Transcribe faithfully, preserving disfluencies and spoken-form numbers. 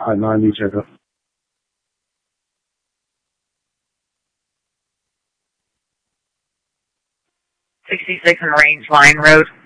海南理解的。 sixty-six and Range Line Road.